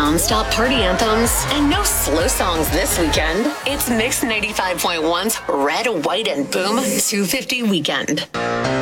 nonstop party anthems and no slow songs this weekend. It's Mix 95.1's Red, White, and Boom 250 Weekend.